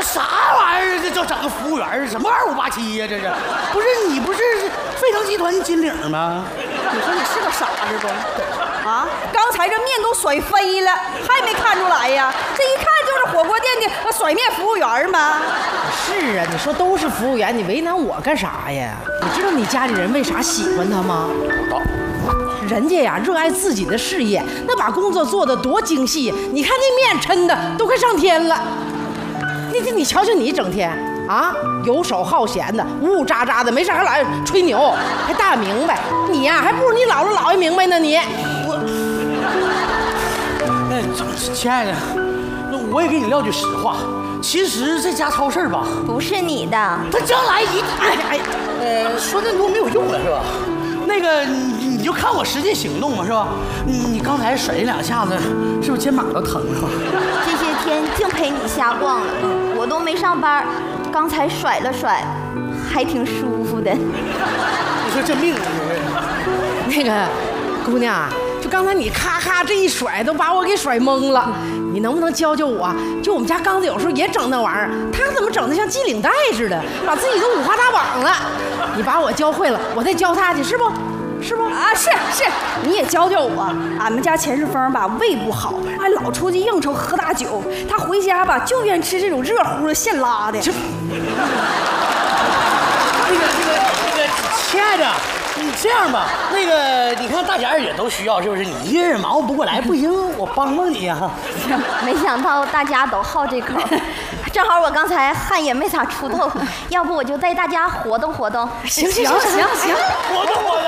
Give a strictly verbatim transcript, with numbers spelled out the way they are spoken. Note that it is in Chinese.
不啥玩意儿？这就整个服务员，什么二五八七呀？这是不是你不是沸腾集团金领吗？ 你说你是个傻子不？啊！刚才这面都甩飞了，还没看出来呀？这一看就是火锅店的甩面服务员吗？ 是啊，你说都是服务员，你为难我干啥呀？你知道你家里人为啥喜欢他吗？人家呀热爱自己的事业，那把工作做得多精细，你看那面抻的都快上天了。你你你瞧瞧你整天啊游手好闲的，呜呜喳喳的，没事还老吹牛，还大明白。你呀还不如你姥姥姥爷明白呢你。 我，那亲爱的，那我也给你撂句实话，其实这家超市吧， 不是你的， 他将来一哎哎，呃，说那么多没有用了是吧？那个你你就看我实际行动嘛是吧？你你刚才甩这两下子，是不是肩膀都疼了？ 这些天净陪你瞎逛了，我都没上班，刚才甩了甩，还挺舒服的。 你说这命啊！ 那个姑娘，就刚才你咔咔这一甩，都把我给甩懵了。你能不能教教我？就我们家刚子有时候也整那玩意儿，他怎么整得像系领带似的，把自己都五花大绑了？你把我教会了，我再教他去，是不？是不？ 啊，是是，你也教教我。俺们家钱世峰吧胃不好，还老出去应酬喝大酒，他回家吧就愿吃这种热乎的现拉的。 这那个那个那个，亲爱的。你这样吧，那个你看大家也都需要，是不是？你一个人忙活不过来，不行，我帮帮你呀、啊。 没想到大家都好这口，正好我刚才汗也没咋出透，要不我就带大家活动活动。 行行行行行， 活动活动。